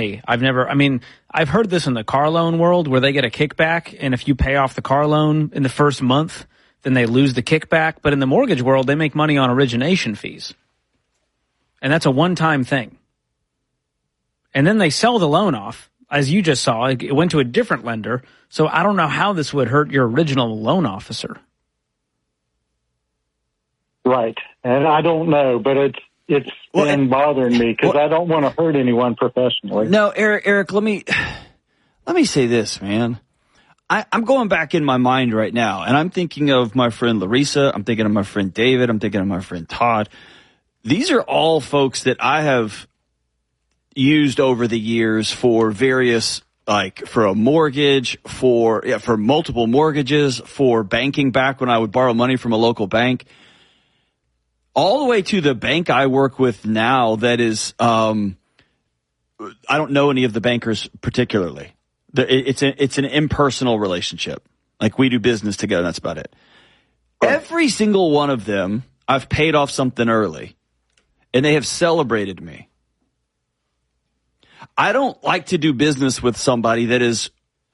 me. I've heard this in the car loan world where they get a kickback, and if you pay off the car loan in the first month, then they lose the kickback. But in the mortgage world, they make money on origination fees. And that's a one-time thing. And then they sell the loan off. As you just saw, it went to a different lender. So I don't know how this would hurt your original loan officer. Right. And I don't know, but it's been bothering me because I don't want to hurt anyone professionally. No, Eric, let me say this, man. I'm going back in my mind right now, and I'm thinking of my friend Larissa. I'm thinking of my friend David. I'm thinking of my friend Todd. These are all folks that I have used over the years for various, like for a mortgage, for multiple mortgages, for banking back when I would borrow money from a local bank. All the way to the bank I work with now that is, I don't know any of the bankers particularly. It's an impersonal relationship. Like we do business together, that's about it. Every single one of them, I've paid off something early, and they have celebrated me. I don't like to do business with somebody that is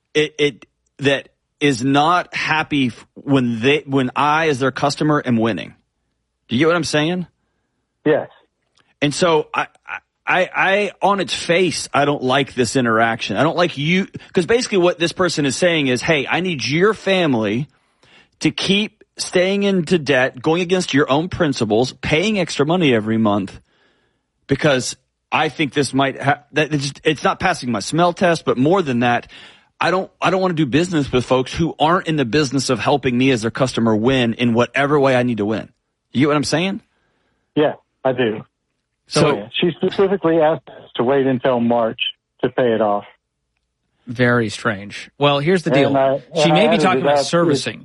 not happy when I, as their customer, am winning. Do you get what I'm saying? Yes. And so I on its face, I don't like this interaction. I don't like you, because basically what this person is saying is, hey, I need your family to keep staying into debt, going against your own principles, paying extra money every month, because I think this might it's not passing my smell test, but more than that, I don't want to do business with folks who aren't in the business of helping me as their customer win in whatever way I need to win. You get what I'm saying? Yeah, I do. So she specifically asked us to wait until March to pay it off. Very strange. Well, here's the deal. She may be talking about servicing.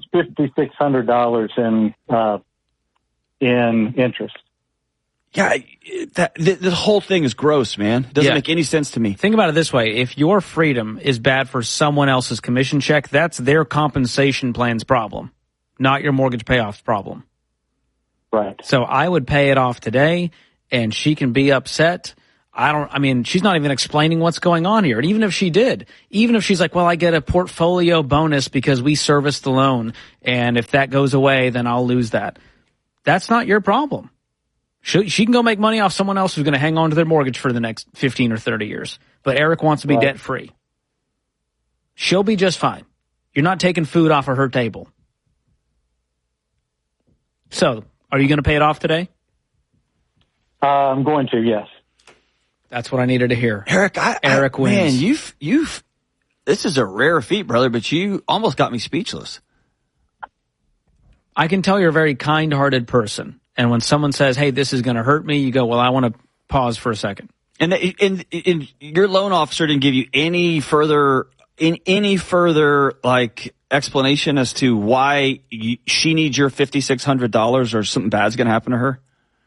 $5,600 in interest. Yeah, the whole thing is gross, man. It doesn't make any sense to me. Think about it this way. If your freedom is bad for someone else's commission check, that's their compensation plan's problem, not your mortgage payoff's problem. Right. So I would pay it off today, and she can be upset. She's not even explaining what's going on here. And even if she did, even if she's like, well, I get a portfolio bonus because we serviced the loan, and if that goes away, then I'll lose that. That's not your problem. She can go make money off someone else who's going to hang on to their mortgage for the next 15 or 30 years. But Eric wants to be debt-free. She'll be just fine. You're not taking food off of her table. So, are you going to pay it off today? I'm going to, yes. That's what I needed to hear. Eric wins. Man, this is a rare feat, brother, but you almost got me speechless. I can tell you're a very kind-hearted person. And when someone says, hey, this is going to hurt me, you go, well, I want to pause for a second. And your loan officer didn't give you any further like explanation as to why she needs your $5,600 or something bad's going to happen to her?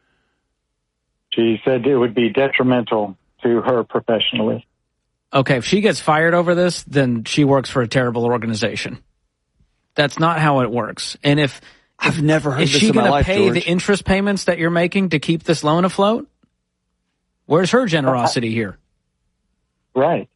She said it would be detrimental to her professionally. Okay, if she gets fired over this, then she works for a terrible organization. That's not how it works. And if I've never heard this in my life, Is she going to pay the interest payments that you're making to keep this loan afloat? Where's her generosity here? Right.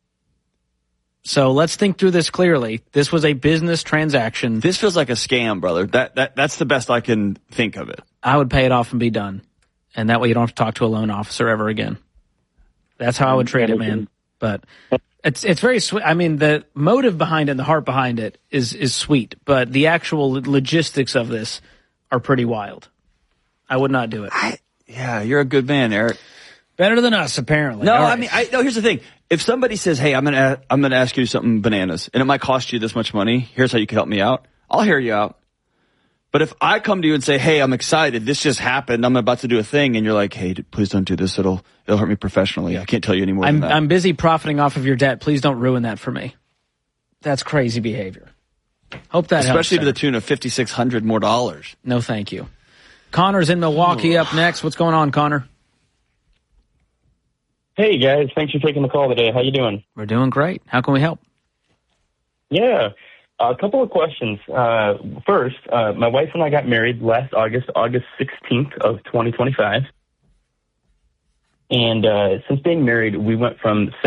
So let's think through this clearly. This was a business transaction. This feels like a scam, brother. That's the best I can think of it. I would pay it off and be done. And that way you don't have to talk to a loan officer ever again. That's how I would treat it, man. But it's very sweet. I mean, the motive behind it and the heart behind it is sweet. But the actual logistics of this are pretty wild. I would not do it. You're a good man, Eric. Better than us, apparently. No, right. I mean, here's the thing. If somebody says, hey, I'm gonna ask you something bananas, and it might cost you this much money, here's how you can help me out, I'll hear you out. But if I come to you and say, hey, I'm excited, this just happened, I'm about to do a thing, and you're like, hey, please don't do this, it'll hurt me professionally. I can't tell you any more than that. I'm busy profiting off of your debt. Please don't ruin that for me. That's crazy behavior. Hope that helps. Especially to the tune of $5,600 more dollars. No, thank you. Connor's in Milwaukee up next. What's going on, Connor? Hey, guys. Thanks for taking the call today. How you doing? We're doing great. How can we help? Yeah. A couple of questions. First, my wife and I got married last August 16th of 2025. And since being married, we went from